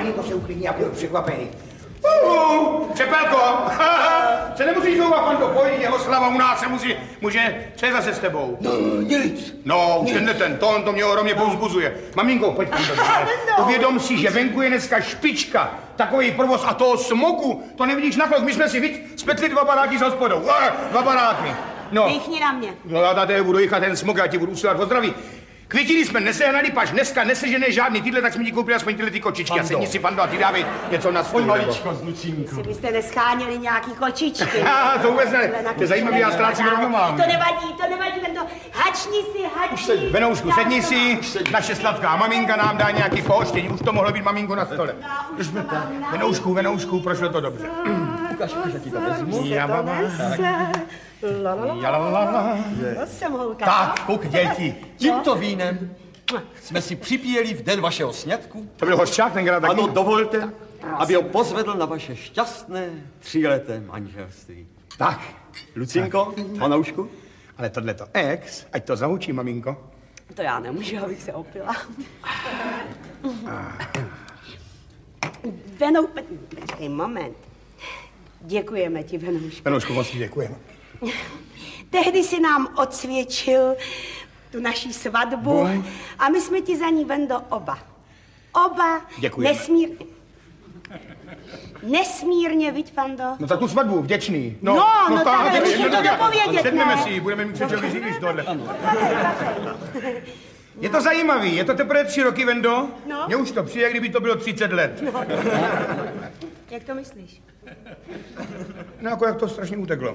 maminko se uklidní, já budu překvapený. Čepelko, se nemusíš zouvat, Fando, pojď, jeho slava u nás se může, co je zase s tebou? No, nic. No, ten tón, to mě ohromně povzbuzuje. Maminko, pojď, Fando, uvědom si, že venku je dneska špička, takový provoz a toho smogu, to nevidíš na krok, my jsme si spletli 2 baráky s hospodou, 2 baráky. No. Dejchni na mě. No, já tady budu jichat ten smog, já ti budu usilat o zdraví. Květiny jsme nesehnali, paž dneska nesežené žádný tyhle, tak jsme ti koupili aspoň tyhle ty kočičky. A sedni si, Fando, a ty dávej něco na stůl. Maličko z Lucínku. Si byste nescháněli nějaký kočičky. To vůbec ne, to je zajímavý, já ztrácím rovnováhu. To nevadí, Vendo. Hačni si. Venoušku, sedni si, naše sladká maminka nám dá nějaký pohoštění, už to mohlo být maminko na stole. Venoušku, prošlo to dobře. Ukaž, jak ti to vezmu. Já, baba. To jsem holka. Tak, kouk, děti. Tímto vínem jsme si připíjeli v den vašeho sňatku. To byl hořčák tenkrát taky? Ano, dovolte, aby ho pozvedl na vaše šťastné 3leté manželství. Tak. Lucinko, Fanoušku? Ale tohleto ex, ať to zahučí, maminko. To já nemůžu, abych se opila. Počkej, moment. Děkujeme ti, Venoušku. Venoušku, moc děkujeme. Tehdy si nám odsvědčil tu naši svatbu a my jsme ti za ní, Vendo, oba děkujeme. Nesmírně, viď, Fando? No za tu svatbu, vděčný. No, tak, musím to dopovědět, sedneme si, budeme mít přečo vyřídit tohle. Je to zajímavý, je to teprve 3 roky, Vendo? No. Mně už to přijde, kdyby to bylo 30 let. No. Jak to myslíš? No, jako jak to strašně uteklo.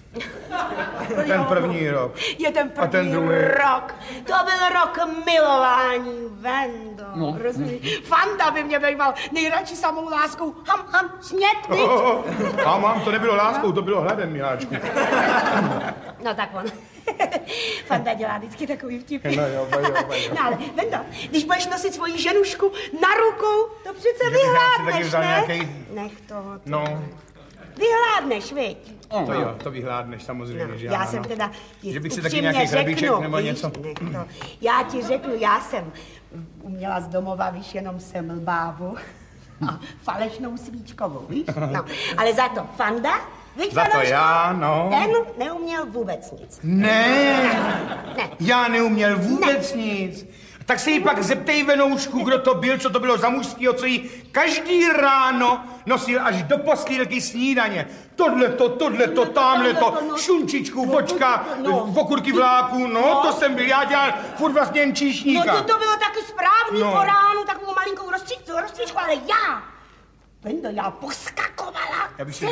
Ten první rok. Je ten první a ten druhý rok. To byl rok milování, Vendo. No. Rozumíš? Fanda by mě býval nejradši samou láskou. Ham, smět, viď? Ham, to nebylo láskou, to bylo hladem, miláčku. No tak on. Fanda dělá vždycky takový vtipy. No jo. No ale, Vendo, když budeš nosit svoji ženušku na rukou, to přece vyhládneš, ne? Nějaký... Nech toho. No. Vyhládneš, viď? To jo, to vyhládneš samozřejmě, no, že já jsem teda že bych si taky nějaký chlebíček nebo něco. Já ti řeknu, já jsem uměla z domova, víš, jenom semlbávu a falešnou svíčkovou, víš? No, ale za to Fanda, víš, za to já, no. Ten neuměl vůbec nic. Ne. Já neuměl vůbec nic. Tak se jí pak zeptej, Venoušku, kdo to byl, co to bylo za mužskýho, co jí každý ráno nosil až do postýlky snídaně. Tohleto, tamhleto, šunčičku, vočka, okurky vláku, no, to jsem byl, já dělal furt vlastně jen číšníka. No to bylo taky správný po ránu, takovou malinkou rozstříčku, ale já poskakovala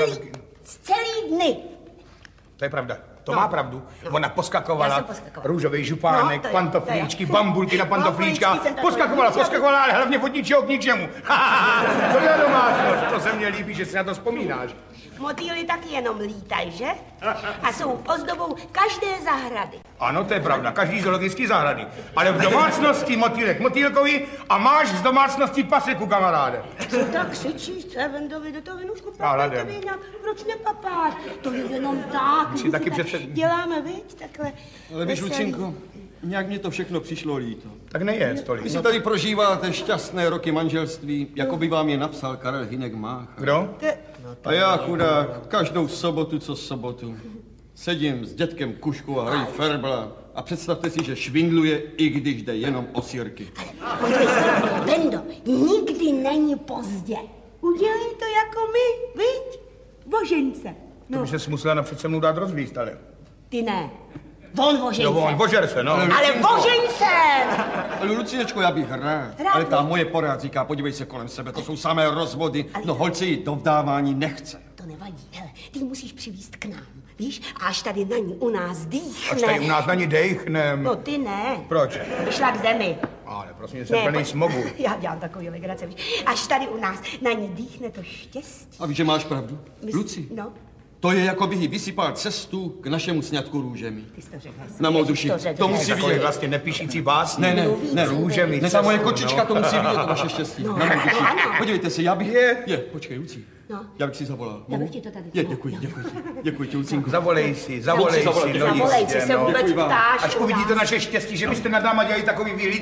celý dny. To je pravda. To má pravdu. Ona poskakovala, růžový župánek, pantoflíčky, bambulky na pantoflíčka. Poskakovala, ale hlavně od ničeho k ničemu. To je domácnost, to se mně líbí, že si na to vzpomínáš. Motýly taky jenom lítají, že? A jsou ozdobou každé zahrady. Ano, to je pravda, každý zoologický zahrady. Ale v domácnosti motýlek motýlkovi a máš z domácnosti paseku, kamaráde. Co tak křičíš, co je Vendovi do toho, Venušku, papáš, proč nepapáš? To je jenom tak. Si taky přece... Děláme, viď, takhle. Ale víš, Lucinko, nějak mě to všechno přišlo líto. Tak neje tolik. Vy si tady prožíváte šťastné roky manželství, jako by vám je napsal Karel Hynek Mácha. Kdo? A já, chudák, každou sobotu, co sobotu, sedím s dětkem Kuškou a hrají ferbla. A představte si, že švindluje, i když jde jenom o sirky. Ale podívej se, Vendo, nikdy není pozdě. Udělej to jako my, viď? Božence. No. To by se musela napřed se mnou dát rozvíst, ale... Ty ne. On vožence. Jo, on vožer se, no. Ale vožence! Ale Lucinečko, já bych rád. Ale ta moje porád říká, podívej se kolem sebe, to jsou samé rozvody. No holce ji do vdávání nechce. To nevadí, hele, ty musíš přivést k nám, víš? A až tady na ní u nás dýchne. Až tady u nás na ní dejchnem. No ty ne. Proč? Vyšla k zemi. Ale prosím, jsem plný smogu. Já dělám takový legrace, víš? Až tady u nás na ní dýchne to štěstí. A víš, že máš pravdu? Luci. No. To je, jako by jí vysypal cestu k našemu sňatku růžemi. Ty jsi to řekl. Na mou duši. To musí vidět. Vlastně nepíšící básní. Ne. Růžemi. Ne, ta moje kočička, to musí vidět, to vaše štěstí. Na mou duši. Podívejte se, já bych... Počkej, Lucí. No. Já bych si zavolal. Já bych ti to tady... Děkuji ti, Lucínku. Zavolej si. Zavolej, co se vůbec ptáš. Až uvidíte naše štěstí, že byste nad náma dělali takový výhlíd,